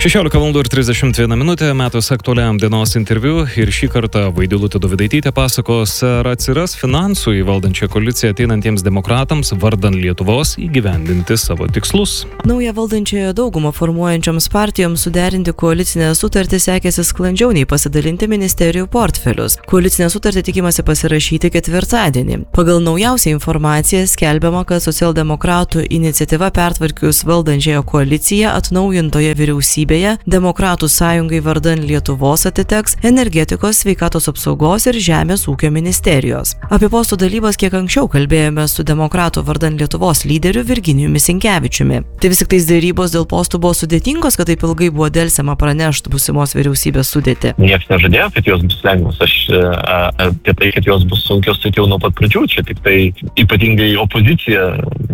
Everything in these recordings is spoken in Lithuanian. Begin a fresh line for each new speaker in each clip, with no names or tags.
16:31 metus aktualiam dienos interviu ir šį kartą Vaidilutė Dovydaitytė pasakos, ar atsiras finansų į valdančią koaliciją ateinantiems demokratams vardan Lietuvos įgyvendinti savo tikslus.
Naują valdančiąją daugumą formuojančioms partijoms suderinti koalicinę sutartį sekėsi sklandžiau nei pasidalinti ministerijų portfelius. Koalicinę sutartį tikimasi pasirašyti ketvirtadienį. Pagal naujausią informaciją skelbiama, kad socialdemokratų iniciatyva pertvarkius valdančiąją koaliciją atnaujintoje vyriausybėje Demokratų sąjungai vardan Lietuvos atiteks energetikos, sveikatos apsaugos ir žemės ūkio ministerijos. Apie postų dalybas kiek anksčiau kalbėjome su Demokratų vardan Lietuvos lyderiu Virginijumi Sinkevičiumi. Tai vis tik tais dėrybos dėl postų buvo sudėtingos, kad taip ilgai buvo delsiama pranešti būsimos vyriausybės sudėtį.
Niekas nežadėjo, kad jos bus lengvos. Apie tai, kad jos bus sunkios, tai jau nuo pat pradžių. Čia tik tai ypatingai opozicija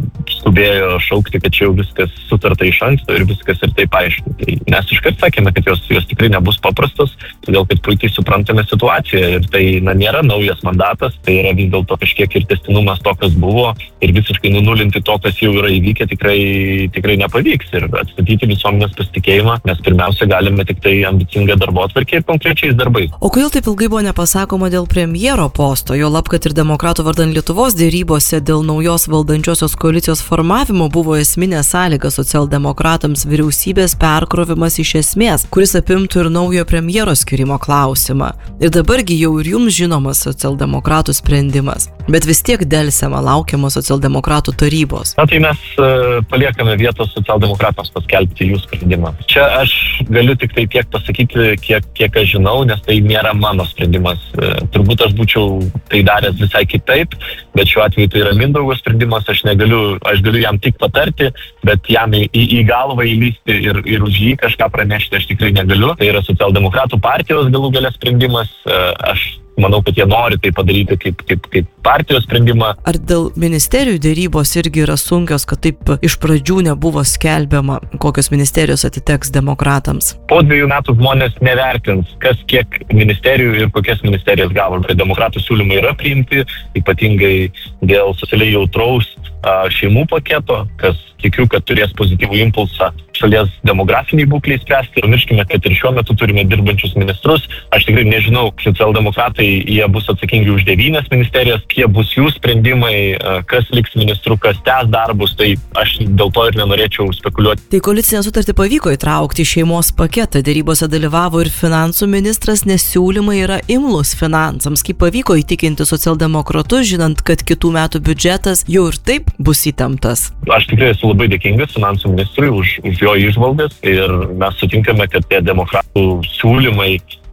skubėjo šaukti, kad čia jau viskas sutarta iš anksto ir viskas ir taip aišku. Tai mes iškart sakėme, kad jos tikrai nebus paprastos, todėl kad puikiai suprantame situaciją ir tai nėra naujas mandatas, tai yra vis dėlto kažkiek ir tęstinumas to, kas buvo ir visiškai nunulinti to, kas jau yra įvykę, tikrai nepavyks ir atstatyti visuomenės pasitikėjimą, nes pirmiausia galime tik tai ambicingą darbotvarkę ir konkrečiais darbais.
O kodėl taip ilgai buvo nepasakoma dėl premjero posto, juolab kad ir Demokratų vardan Lietuvos dėrybose dėl naujos valdančiosios koalicijos formavimo buvo esminė sąlyga socialdemokratams vyriausybės perkrovimas iš esmės, kuris apimtų ir naujo premjero skirimo klausimą. Ir dabargi jau ir jums žinomas socialdemokratų sprendimas. Bet vis tiek delsiama laukiama socialdemokratų tarybos.
Na tai mes paliekame vietos socialdemokratams paskelbti jų sprendimą. Čia aš galiu tik tai tiek pasakyti, kiek aš žinau, nes tai nėra mano sprendimas. Turbūt aš būčiau tai daręs visai kitaip, bet šiuo atveju tai yra Mindaugo sprendimas, aš galiu jam tik patarti, bet jam į galvą įlysti ir už jį kažką pranešti aš tikrai negaliu. Tai yra socialdemokratų partijos galų gale sprendimas. Aš manau, kad jie nori tai padaryti kaip partijos sprendimą.
Ar dėl ministerijų dėrybos irgi yra sunkios, kad taip iš pradžių nebuvo skelbiama, kokios ministerijos atiteks demokratams?
Po 2 metų žmonės nevertins, kas kiek ministerijų ir kokias ministerijas gavo. Demokratų siūlymai yra priimti, ypatingai dėl socialiai jautraus šeimų paketo, kas tikiu, kad turės pozityvų impulsą šalies demografiniai būkliai spręsti. Pamirškime, kad ir šiuo metu turime dirbančius ministrus. Aš tikrai nežinau, socialdemokratai jie bus atsakingi už 9 ministerijas, kiek bus jų sprendimai, kas liks ministru, kas tęs darbus, tai aš dėl to ir nenorėčiau spekuliuoti.
Tai koalicinę sutartį pavyko įtraukti šeimos paketą. Dėrybose dalyvavo ir finansų ministras, nes siūlymai yra imlus finansams. Kaip pavyko įtikinti socialdemokratus, žinant, kad kitų metų biudžetas jau ir taip bus įtemptas?
Aš tikrai esu labai dėkingas finansų ministrui už jo įžvalgas ir mes sutinkame, kad tie demokratų siūlymai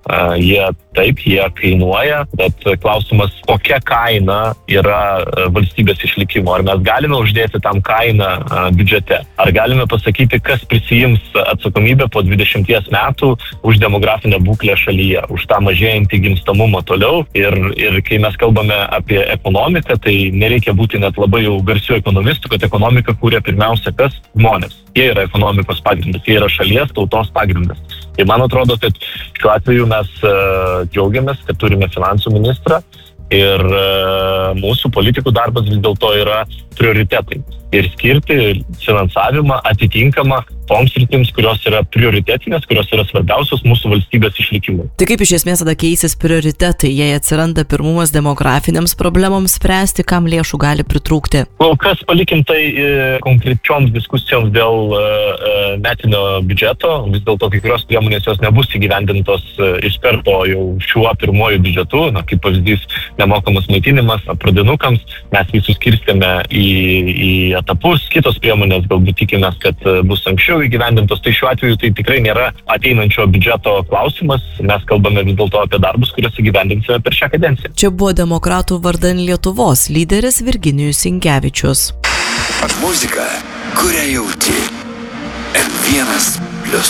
jie kainuoja, bet klausimas, kokia kaina yra valstybės išlikimo. Ar mes galime uždėti tam kainą biudžete? Ar galime pasakyti, kas prisiims atsakomybę po 20 metų už demografinę būklę šalyje, už tą mažėjantį gimstamumą toliau? Ir kai mes kalbame apie ekonomiką, tai nereikia būti net labai jau garsių ekonomistų, kad ekonomika kūrė pirmiausia kas? Žmonės. Jie yra ekonomikos pagrindas, jie yra šalies tautos pagrindas. Tai man atrodo, kad šiuo atveju mes džiaugiamės, kad turime finansų ministrą ir mūsų politikų darbas vis dėlto yra prioritetai. Ir skirti finansavimą atitinkamą toms sritims, kurios yra prioritetinės, kurios yra svarbiausios mūsų valstybės išlikimui.
Tai kaip iš esmės tada keisis prioritetai, jei atsiranda pirmumas demografiniams problemams spręsti, kam lėšų gali pritrūkti?
Kol kas palikim tai konkrečioms diskusijoms dėl metinio biudžeto, vis dėlto kai kurios priemonės jos nebus įgyvendintos iš karto jau šiuo pirmuoju biudžetu, kaip pavyzdys nemokamas maitinimas pradinukams, mes jį suskirstėme į etapus, kitos priemonės galbūt tikimės, kad bus anksčiau įgyvendintos, tai šiuo atveju tai tikrai nėra ateinančio biudžeto klausimas, mes kalbame vis dėlto apie darbus, kuriuos įgyvendinsime per šią kadenciją.
Čia buvo Demokratų vardan Lietuvos lyderis Virginijus Sinkevičius.
Muzika, kurią jauti. M1